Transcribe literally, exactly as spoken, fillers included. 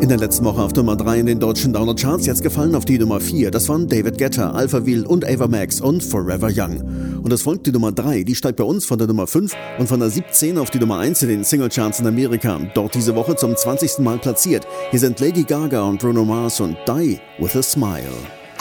In der letzten Woche auf Nummer drei in den deutschen Download-Charts, jetzt gefallen auf die Nummer vier. Das waren David Guetta, Alphaville und Ava Max und Forever Young. Und es folgt die Nummer drei, die steigt bei uns von der Nummer fünf und von der siebzehn auf die Nummer eins in den Single-Charts in Amerika. Dort diese Woche zum zwanzigsten Mal platziert. Hier sind Lady Gaga und Bruno Mars und Die With A Smile.